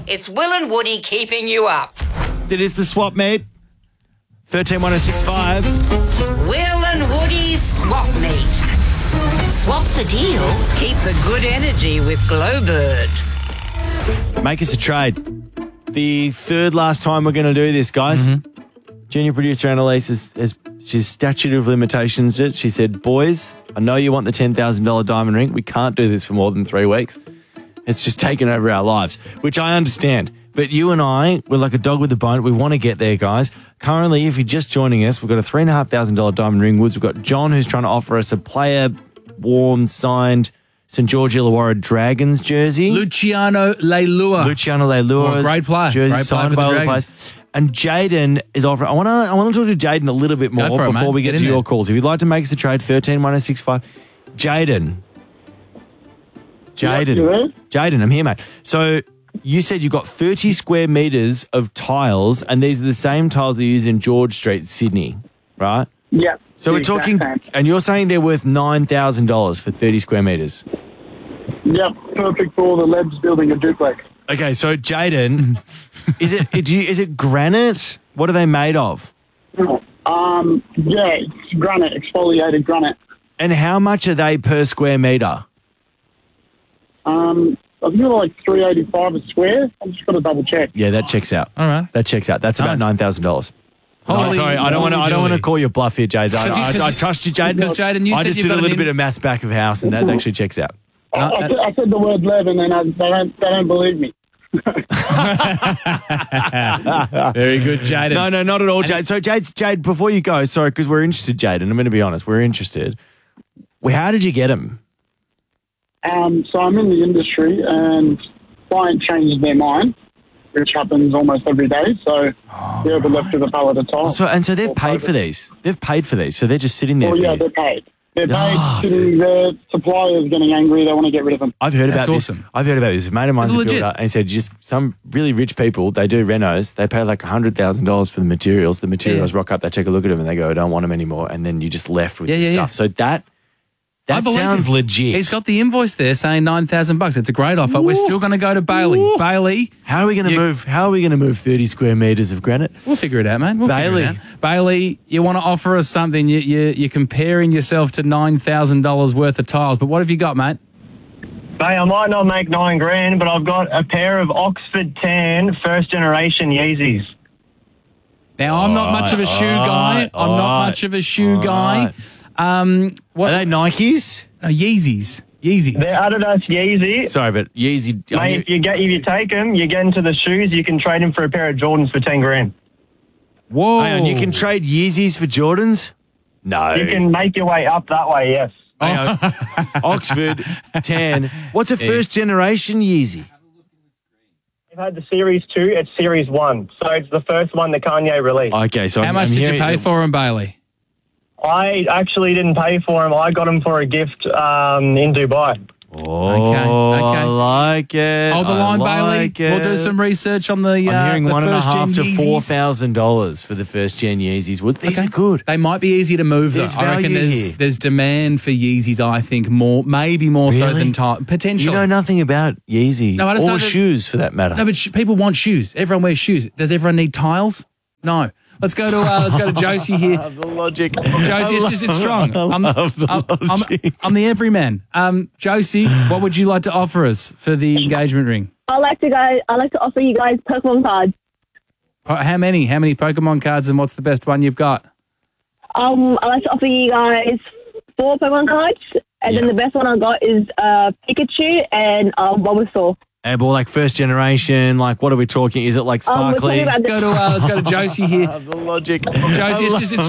It's Will and Woody keeping you up. It is the swap meet. 131065. Will and Woody's swap meet. Swap the deal, keep the good energy with Glowbird. Make us a trade. The third last time we're going to do this, guys. Junior producer Annalise she's statute of limitations. She said, boys, I know you want the $10,000 diamond ring. We can't do this for more than 3 weeks. It's just taken over our lives, which I understand. But you and I, we're like a dog with a bone. We want to get there, guys. Currently, if you're just joining us, we've got a $3,500 diamond ring. We've got John, who's trying to offer us a player-worn, signed St. George Illawarra Dragons jersey. Luciano Leilua. Oh, great player. Jersey Great player signed for by the all the Dragons. players. And Jaden is offering. I want to talk to Jaden a little bit more Go for it, before mate. we get Get to in your there. calls. If you'd like to make us a trade, 131065. Jaden, I'm here, mate. So you said you've got 30 square metres of tiles, and these are the same tiles they use in George Street, Sydney, right? Yeah. So we're talking, and you're saying they're worth $9,000 for 30 square metres. Yep, perfect for all the labs building a duplex. Okay, so Jaden, is it granite? What are they made of? Yeah, it's granite, exfoliated granite. And how much are they per square metre? I think they're like $385 a square. I'm just got to double check. Yeah, that checks out. All right. That checks out. That's about $9,000. Holy Sorry, I don't want to call you a bluff here, Jade. I trust you, Jaden. Because Jaden, you I said just you've did a got little an bit of maths back of house, and that actually checks out. I said the word lev, and then they don't believe me. Very good, Jaden. No, not at all, Jade. So, Jade, before you go, sorry, because we're interested, Jade, and I'm going to be honest, we're interested. Well, how did you get them? So I'm in the industry, and client changes their mind, which happens almost every day. So they're left with a pallet of tiles. So they've paid for these. They've paid for these. So they're just sitting there. Well, yeah, they're paid. They're paid. Their suppliers getting angry. They want to get rid of them. I've heard That's about this. awesome. I've heard about this. A mate of mine's a legit. builder, and he said just some really rich people, they do renos, they pay like $100,000 for the materials. The materials rock up, they take a look at them, and they go, I don't want them anymore. And then you're just left with the stuff. So that sounds legit. He's got the invoice there saying $9,000. It's a great offer. We're still going to go to Bailey. Bailey, How are we going to move 30 square metres of granite? we'll figure it out, man. Bailey. Bailey, you want to offer us something? You're comparing yourself to $9,000 worth of tiles, but what have you got, mate? Mate, I might not make $9,000, but I've got a pair of Oxford Tan first generation Yeezys. Now, I'm not much of a shoe guy. I'm not much of a shoe guy. What Are they Nikes? Yeezys. They're Adidas Yeezy. Sorry, but Yeezy. Mate, if you take them, you get into the shoes, you can trade them for a pair of Jordans for $10,000. Whoa. Hang on, you can trade Yeezys for Jordans? No. You can make your way up that way, yes. Hang on. Oxford, Tan. What's a first generation Yeezy? You've had the Series 2, it's Series 1. So it's the first one that Kanye released. Okay, so How much did you pay for them, Bailey? I actually didn't pay for them. I got them for a gift in Dubai. Oh, Okay. I like it. Hold the line, like Bailey. We'll do some research on the I'm hearing the $1,500 to first-gen Yeezys. $4,000 for the first gen Yeezys. Well, these are good. They might be easy to move, though. There's I reckon value here. there's demand for Yeezys, I think, maybe more so Really? than time. Potentially. You know nothing about Yeezy No, I just know or that- shoes for that matter. No, but people want shoes. Everyone wears shoes. Does everyone need tiles? No. Let's go to Josie here. The logic. Josie, it's strong. I'm the everyman. Josie, what would you like to offer us for the engagement ring? I like to offer you guys Pokemon cards. How many? How many Pokemon cards, and what's the best one you've got? I like to offer you guys 4 Pokemon cards, and then the best one I got is Pikachu and Bulbasaur. And well, like first generation, like what are we talking? Is it like We're talking sparkly? about the- Let's go to Josie here. The logic. Josie, it's